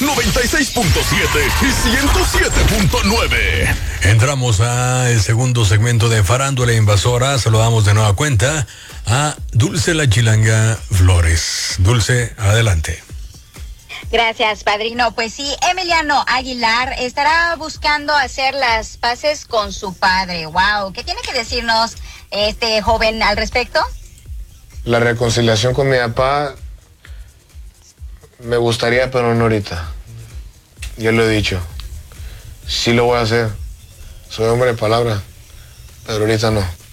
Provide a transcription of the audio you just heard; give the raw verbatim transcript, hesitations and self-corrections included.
noventa y seis punto siete y ciento siete punto nueve. Entramos al segundo segmento de Farándula Invasora. Saludamos de nueva cuenta a Dulce la Chilanga Flores. Dulce, adelante. Gracias, padrino. Pues sí, Emiliano Aguilar estará buscando hacer las paces con su padre. Wow, ¿qué tiene que decirnos este joven al respecto? La reconciliación con mi papá me gustaría, pero no ahorita. Yo lo he dicho. Sí lo voy a hacer. Soy hombre de palabra, pero ahorita no.